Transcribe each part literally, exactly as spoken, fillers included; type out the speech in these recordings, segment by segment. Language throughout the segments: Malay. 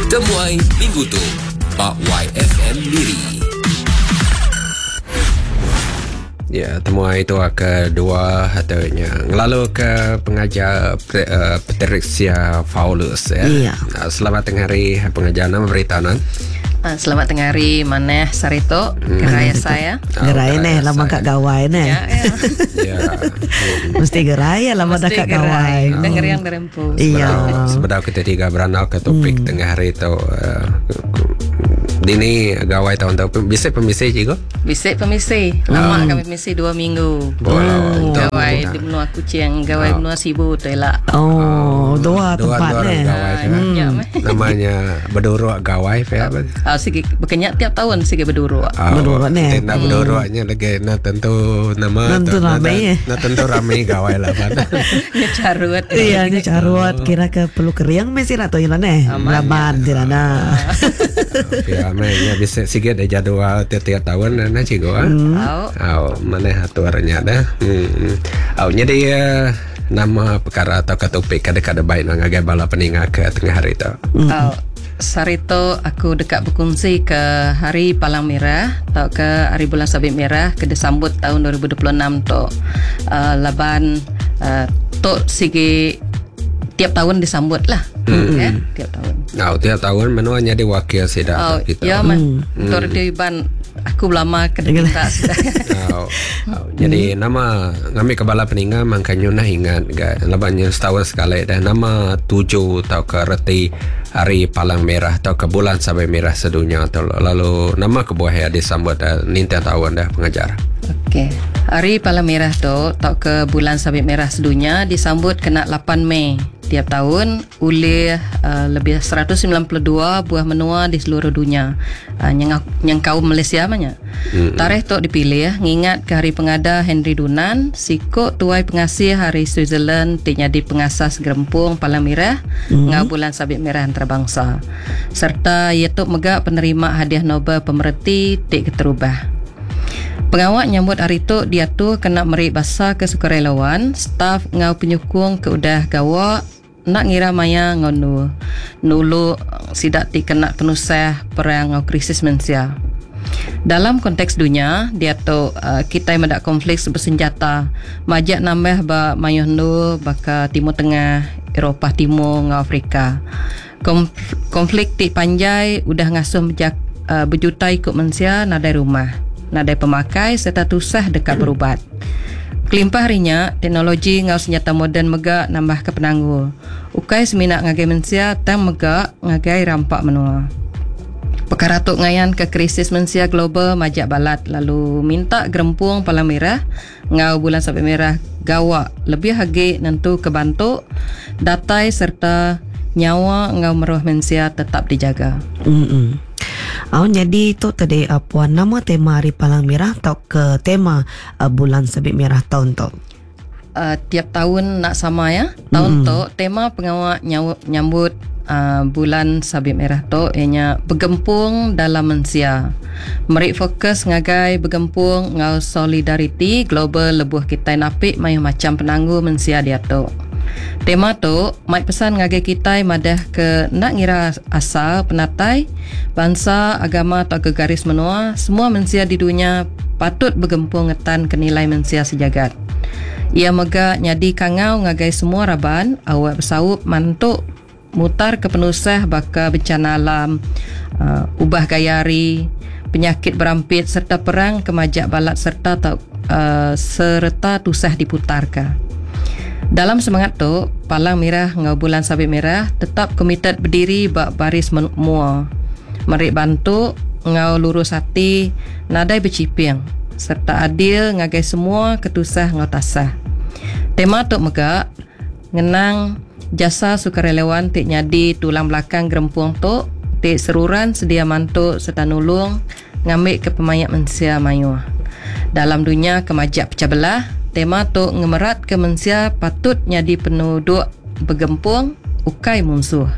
Temuai Minggu tu Pak Y F M Miri. Ya, temuai itu kedua hatanya ngelalu ke pengajar uh, Patricia Paulus ya. Iya. Uh, selamat tengah hari pengajar nama beritahuan. Uh, selamat tengah hari Maneh Sarito hmm. Geraya saya. Geraya nih lama kak gawai nih. Ya, ya. Ya. Mesti geraya lama dah kak gawai. Dengar yang derempu. Iya. Sebenarnya kita tiga beranau ke topik hmm. tengah hari itu. Uh, Dini gawai tahun tahun bisa pemisi juga? Bisa pemisi. Lama kami pemisi dua minggu. Oh, gawai di benua Kucing, gawai benua Sibu tu lah. Oh, dua tempatnya. Namanya berduruk gawai ya. Ah, sigi berkenyak tiap tahun sigi berduruk. Berduruk ni. Nak berduruknya lagi nak tentu nama. Tentu ramai. Nak tentu ramai gawai lah. Nya carut. Iya, nya carut. Kira ke perlu keriang mesti atau yang mana? Laban di sana. Ya, mainnya bisa sikit ada jadwal tiap-tiap tahun dan nak cikgu ah. Oh, mana aturannya dah. Hmm. Oh, jadi uh, nama perkara atau topik kada-kada baik nak ngagai bala peningat ke tengah hari tu. Oh. Sarito aku dekat berkongsi ke Hari Palang Merah atau ke Hari Bulan Sabit Merah ke disambut tahun dua ribu dua puluh enam tu uh, laban uh, tu sigi tiap tahun disambut lah. Hmm. Ya, tiap tahun. Nah, tiap tahun menuanya di wakil sidak oh, kita. Ya, man. Hmm. Tor Iban aku lama kedengta sudah. Oh, oh. Jadi nama kami kepala peninggal makanya nah ingat ga labannya setahun sekali dah nama tujuh atau ke reti Hari Palang Merah atau ke bulan Sabit Merah sedunia atau lalu nama kebuah disambut dah nintian tahun dah pengajar. Okey. Hari Palang Merah tu atau ke bulan Sabit Merah sedunia disambut kena lapan Mei tiap tahun oleh uh, lebih seratus sembilan puluh dua buah menua di seluruh dunia. Uh, yang yang kaum Malaysia banyak. Mm-hmm. Tarikh tu dipilih ngingat ke hari pengada Henry Dunan, sikok tuai pengasih hari Switzerland tinyadi pengasas gerempung Palang Merah mm-hmm. ngau bulan Sabit Merah antarabangsa. Serta iaitu megak penerima hadiah Nobel pemerhati tik keterubah. Pengawak nyambut hari tu dia tu kena meri basa ke sukarelawan, staf ngau penyukung ke udah gawak nak ngira maya ngonu nulu sidak ti kena penusah perang ngau krisis mensia. Dalam konteks dunia dia tu uh, kita medak konflik bersenjata majak nambah ba mayuh nu baka Timur Tengah, Eropah Timur ngau Afrika. Konf- konflik ti panjai udah ngasuh bejak, uh, berjuta ikut mensia nadai rumah, nadai pemakai serta tusah dekat berubat. Kelimpah harinya, teknologi ngau senjata moden megak nambah ke penanggu. Ukai seminak ngagai mensia tang megak ngagai rampak menua. Perkara tu ngayan ke krisis mensia global majak balat lalu minta gerempung Palang Merah ngau bulan Sabit Merah gawak lebih hagi nentu kebantu datai serta nyawa ngau meruh mensia tetap dijaga. Hmm. Oh, jadi itu tadi apa nama tema Hari Palang Merah atau ke tema uh, bulan Sabit Merah tahun tu? Uh, tiap tahun nak sama ya. Tahun mm. tu tema pengawak nyaw- nyambut uh, bulan Sabit Merah tu ianya bergempung dalam mensia. Meri fokus ngagai bergempung ngau solidariti global lebuh kita napik mai macam penanggu mensia dia tu. Tema tu mai pesan ngagai kita madah ke nak ngira asal penatai bangsa agama atau ke garis menua semua mensia di dunia patut bergempung ngetan ke nilai mensia sejagat. Ia mega nyadi kangau ngagai semua raban awak bersaup mantuk mutar ke penusah baka bencana alam, uh, ubah gayari, penyakit berampit serta perang kemajak balat serta uh, serta tusah diputarkan. Dalam semangat tu, Palang Merah ngau bulan Sabit Merah tetap komited berdiri bak baris menua. Meri bantu ngau lurus hati nadai berciping serta adil ngagai semua ketusah ngau tasah. Tema tu megak ngenang jasa sukarelawan tik nyadi tulang belakang gerempung tu tik seruran sedia mantu serta nulung ngambil ke pemayat mensia mayuh. Dalam dunia kemajak pecah belah, tema tu ngemerat ke mensia patut nyadi penduduk bergempung ukai musuh.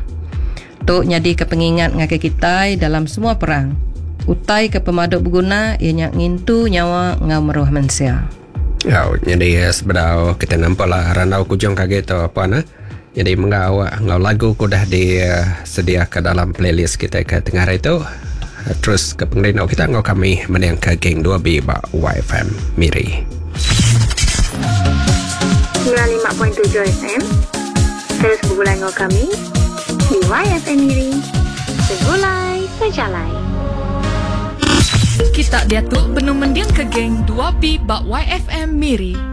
Tu nyadi ke pengingat ngakai kita dalam semua perang. Utai ke pemaduk berguna ianya ngintu nyawa ngau meruh mensia. Ya, jadi sebenarnya kita nampak lah ranau kujung kaget tu apa na? Jadi mengau ngau lagu ko dah disediakan dalam playlist kita ke tengah hari itu. Terus ke pengendino kita ngau kami menang ke geng dua B ba Y F M Miri. sembilan puluh lima perpuluhan tujuh F M. Terus bergulai ngau kami di Y F M Miri. Segulai sejalai. Kita dia tu benung mendiang ke geng dua B ba Y F M Miri.